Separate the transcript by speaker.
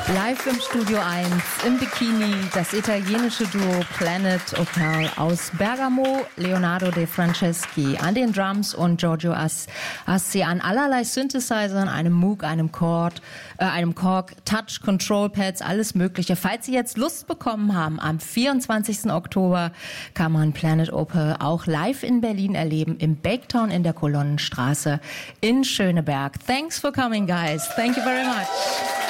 Speaker 1: Live im Studio 1, im Bikini, das italienische Duo Planet Opal aus Bergamo, Leonardo De Franceschi an den Drums und Giorgio Assi an allerlei Synthesizern, einem Moog, einem Korg, Touch, Control Pads, alles Mögliche. Falls Sie jetzt Lust bekommen haben, am 24. Oktober kann man Planet Opal auch live in Berlin erleben, im Baketown in der Kolonnenstraße in Schöneberg. Thanks for coming, guys. Thank you very much.